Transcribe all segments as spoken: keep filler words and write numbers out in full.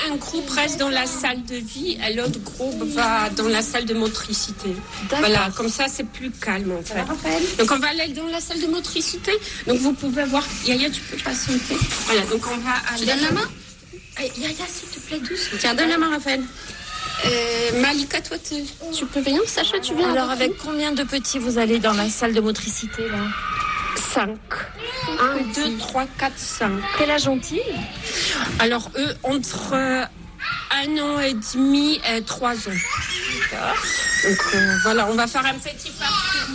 un groupe reste dans la salle de vie et l'autre groupe va dans la salle de motricité. D'accord. Voilà, comme ça c'est plus calme en fait. Donc on va aller dans la salle de motricité. Donc vous pouvez voir, Yaya, tu peux patienter. Voilà, donc on va aller. Tu donnes la main? Yaya, s'il te plaît, doucement. Tiens, donne la main, Raphaël. Euh, Malika, toi, tu, tu peux venir? Sacha, tu viens? Alors, avec combien de petits vous allez dans la salle de motricité, là? Cinq. Un, deux, trois, quatre, cinq. Quel âge ont-ils? Alors, eux, entre euh, un an et demi et trois ans. D'accord. Donc, euh, voilà, on va faire un petit parcours.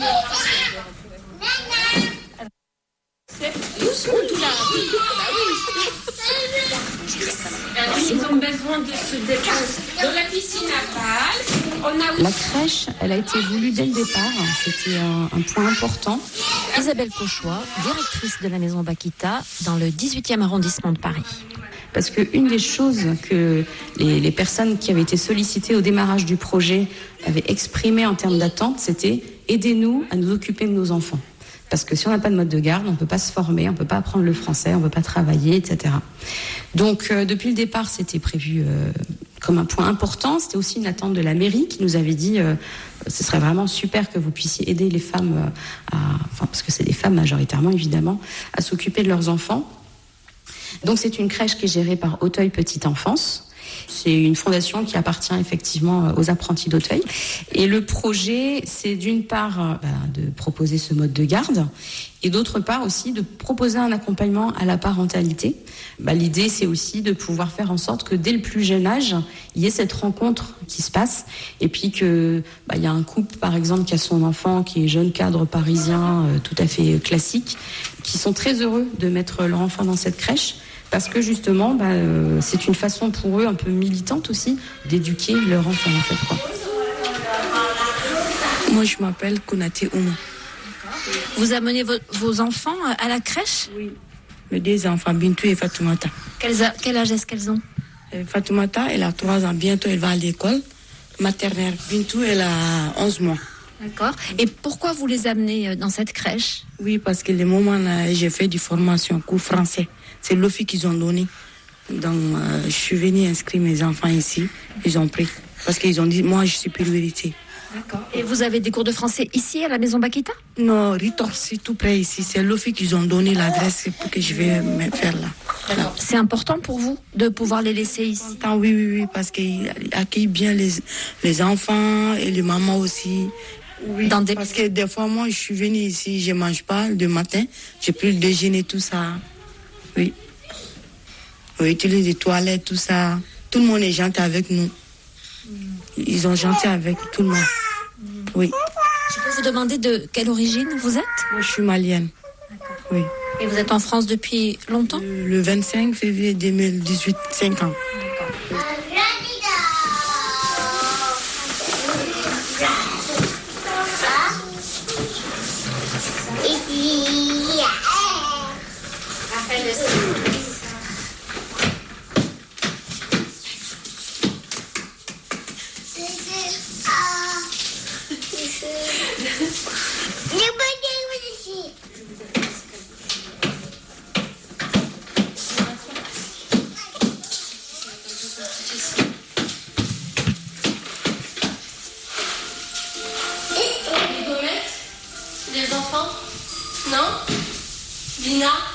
Doucement, tout là. Bah oui. Alors, ils ont besoin de se dépenser. Dans la piscine à balles, on a aussi... La crèche, elle a été voulue dès le départ. C'était un, un point important. Isabelle Cauchois, directrice de la Maison Bakita dans le dix-huitième arrondissement de Paris. Parce qu'une des choses que les, les personnes qui avaient été sollicitées au démarrage du projet avaient exprimé en termes d'attente, c'était « aidez-nous à nous occuper de nos enfants ». Parce que si on n'a pas de mode de garde, on ne peut pas se former, on ne peut pas apprendre le français, on ne peut pas travailler, et cetera. Donc, euh, depuis le départ, c'était prévu euh, comme un point important. C'était aussi une attente de la mairie qui nous avait dit euh, ce serait vraiment super que vous puissiez aider les femmes, euh, à, enfin, parce que c'est des femmes majoritairement, évidemment, à s'occuper de leurs enfants. Donc, c'est une crèche qui est gérée par Auteuil Petite Enfance. C'est une fondation qui appartient effectivement aux apprentis d'Auteuil. Et le projet, c'est d'une part bah, de proposer ce mode de garde et d'autre part aussi de proposer un accompagnement à la parentalité. Bah, l'idée, c'est aussi de pouvoir faire en sorte que dès le plus jeune âge, il y ait cette rencontre qui se passe et puis que bah, il y a un couple, par exemple, qui a son enfant, qui est jeune cadre parisien euh, tout à fait classique, qui sont très heureux de mettre leur enfant dans cette crèche. Parce que justement, bah, euh, c'est une façon pour eux un peu militante aussi d'éduquer leur enfant en fait, quoi. Moi, je m'appelle Konaté Ouma. Vous amenez vo- vos enfants à la crèche? Oui. Mes deux enfants, Bintou et Fatoumata. Quel, a- quel âge est-ce qu'elles ont? Euh, Fatoumata, elle a trois ans. Bientôt, elle va à l'école maternelle. Bintou, elle a onze mois. D'accord. Et pourquoi vous les amenez dans cette crèche? Oui, parce que le moment là, j'ai fait des formations, cours français. C'est l'O F I qu'ils ont donné. Donc, euh, je suis venue inscrire mes enfants ici. Ils ont pris. Parce qu'ils ont dit, moi, je suis priorité. D'accord. Et vous avez des cours de français ici, à la Maison Bakita? Non, Ritor, c'est tout près ici. C'est l'O F I qu'ils ont donné l'adresse pour que je vais me faire là. D'accord. C'est important pour vous de pouvoir les laisser ici? Oui, oui, oui, parce qu'ils accueillent bien les, les enfants et les mamans aussi. Oui, Dans des... parce que des fois, moi, je suis venue ici, je ne mange pas le matin. J'ai pris le déjeuner, tout ça. Oui. On utilise les toilettes, tout ça. Tout le monde est gentil avec nous. Ils sont gentils avec tout le monde. Oui. Je peux vous demander de quelle origine vous êtes? Moi, je suis malienne. D'accord. Oui. Et vous êtes en France depuis longtemps? Le, le vingt-cinq février deux mille dix-huit, cinq ans. D'accord. Les enfants? Non? Lina?